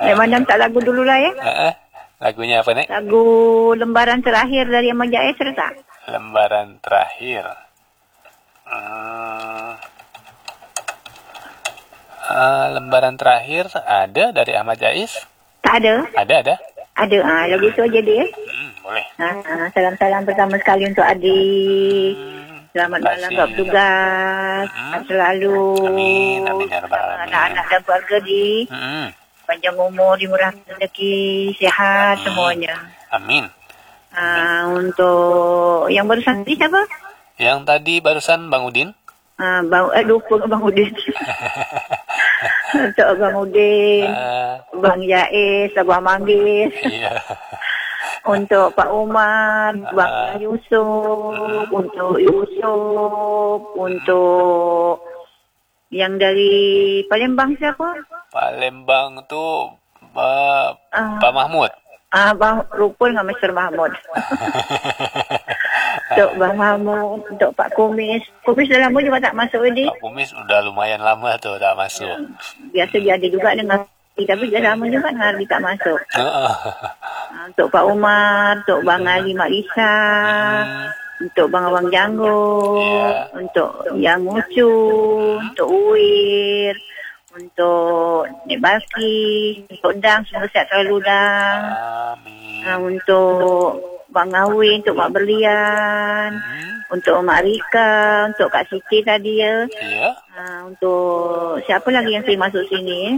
Nek Manda minta lagu dulu lah ya. Lagunya apa, Nek? Lagu Lembaran Terakhir dari Ahmad Jais serta. Lembaran Terakhir. Lembaran Terakhir ada dari Ahmad Jais? Tak ada? Ada. Ada. Lagu itu aja dia. Boleh. Salam-salam pertama sekali untuk adik. Selamat malam buat tugas. Selalu. Amin ya rabbal alamin. Anak-anak dan keluarga di panjang umur, dimurahkan rezeki, sehat semuanya. Amin. Untuk yang barusan tadi siapa? Yang tadi barusan Bang Udin. Lupa Bang Udin. Untuk Bang Udin, Bang Jais, Abang Manggis. Iya. Untuk Pak Umar, Bang Yusuf, untuk Yusuf, untuk yang dari Palembang siapa? Palembang tuh Pak Mahmud. Bang Rupul dengan Mr. Mahmud. Untuk Bang Mahmud, untuk Pak Kumis. Kumis dah lama juga tak masuk ini. Pak Kumis udah lumayan lama tuh tak masuk. Biasa dia ada juga dengan tapi dah lama juga hari tak masuk. Untuk Pak Umar, untuk Bang Ali Mak Lisa, untuk Bang Abang Janggo, untuk Yang Ucu, untuk Uwir, untuk Nek Baki, untuk Dang, semoga sihat selalu Dang. Untuk Bang Awi, untuk Mak Berlian, untuk Mak Rika, untuk Kak Siti tadi ya. Untuk siapa lagi yang saya masuk sini?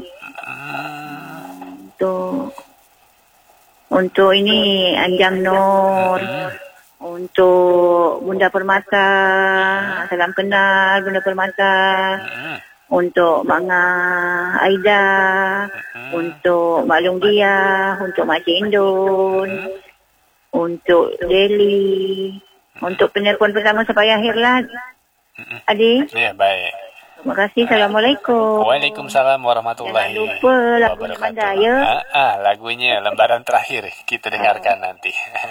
Untuk ini Anjang Nur, untuk Bunda Permata, salam kenal Bunda Permata, untuk Mak Aida, untuk Mak Long Dia, untuk Mak Cindun, untuk Deli, untuk penelpon pertama sampai akhir lah. Adik? Ya, baik. Terima kasih. Assalamualaikum. Waalaikumsalam warahmatullahi wabarakatuh. Jangan lupa lagunya Manda ya. Lagunya Lembaran Terakhir kita dengarkan nanti.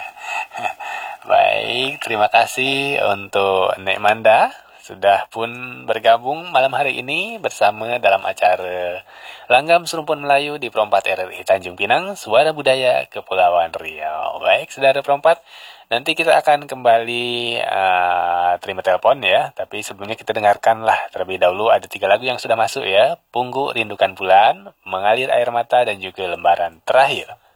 Baik, terima kasih untuk Nek Manda sudah pun bergabung malam hari ini bersama dalam acara Langgam Serumpun Melayu di Perompat RRI Tanjung Pinang, Suara Budaya Kepulauan Riau. Baik, saudara perompat, nanti kita akan kembali terima telepon ya. Tapi sebelumnya kita dengarkanlah terlebih dahulu ada 3 lagu yang sudah masuk ya. Punggu Rindukan Bulan, Mengalir Air Mata, dan juga Lembaran Terakhir.